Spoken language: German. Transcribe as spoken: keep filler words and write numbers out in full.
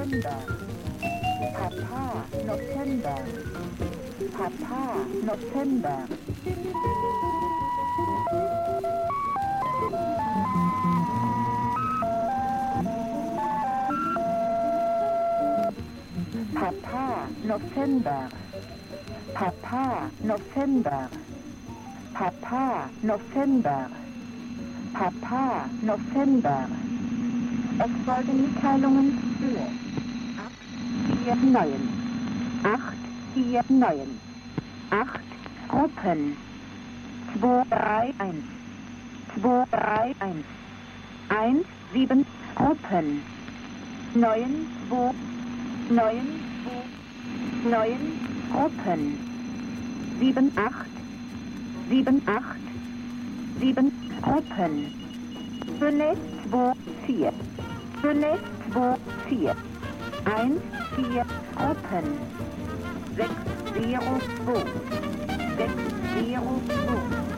November. Papa, November. Papa, November. Papa, November. Papa, November. Papa, November. Papa, November. Es folgen Mitteilungen für acht vier neun. acht vier neun. acht Gruppen. zwei drei eins. zwei drei eins. eins sieben Gruppen. neun zwei. neun zwei. neun Gruppen. sieben acht. sieben acht. sieben Gruppen. fünf zwei vier. fünf zwei vier. eins vier Gruppen. sechs null zwei. sechs null zwei.